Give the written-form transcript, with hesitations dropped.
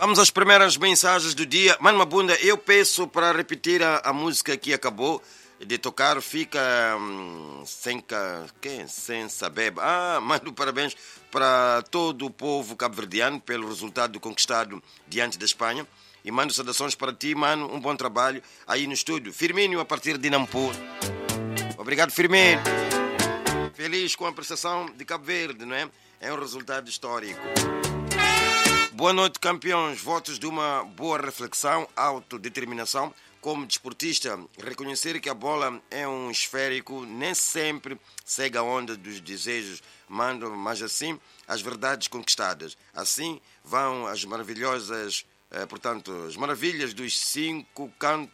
Vamos às primeiras mensagens do dia. Mano Mabunda, eu peço para repetir a música que acabou de tocar. Fica sem saber. Mando parabéns para todo o povo cabo-verdiano pelo resultado conquistado diante da Espanha. E mando saudações para ti, mano. Um bom trabalho aí no estúdio. Firmino, a partir de Nampula. Obrigado, Firmino. Feliz com a prestação de Cabo Verde, não é? É um resultado histórico. Boa noite, campeões. Votos de uma boa reflexão, autodeterminação. Como desportista, reconhecer que a bola é um esférico, nem sempre segue a onda dos desejos, mas assim as verdades conquistadas. Assim vão as maravilhas dos 5 cantos